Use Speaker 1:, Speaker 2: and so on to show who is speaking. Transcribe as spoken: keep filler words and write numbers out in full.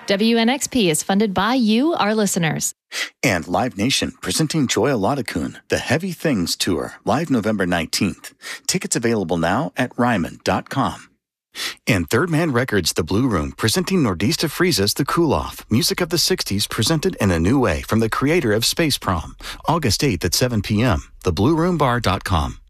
Speaker 1: W N X P is funded by you, our listeners.
Speaker 2: And Live Nation, presenting Joy Aladakun, The Heavy Things Tour, live November nineteenth. Tickets available now at ryman dot com. And Third Man Records, The Blue Room, presenting Nordista Frieza's The Cool Off, music of the sixties presented in a new way from the creator of Space Prom, August eighth at seven p.m., the blue room bar dot com.